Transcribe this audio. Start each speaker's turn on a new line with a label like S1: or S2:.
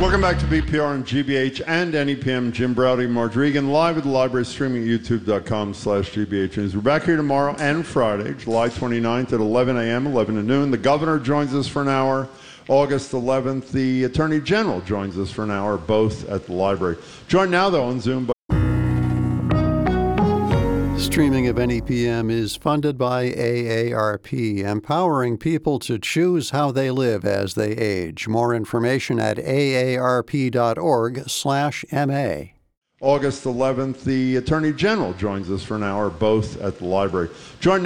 S1: Welcome back to BPR and GBH and NEPM. Jim Browdy, Marge Regan, live at the library, streaming at youtube.com/GBH News. We're back here tomorrow and Friday, July 29th at 11 a.m., 11 to noon. The governor joins us for an hour. August 11th, the Attorney General joins us for an hour, both at the library. Joined now, though, on Zoom.
S2: Streaming of NEPM is funded by AARP, empowering people to choose how they live as they age. More information at aarp.org/MA.
S1: August 11th, the Attorney General joins us for an hour, both at the library. Joined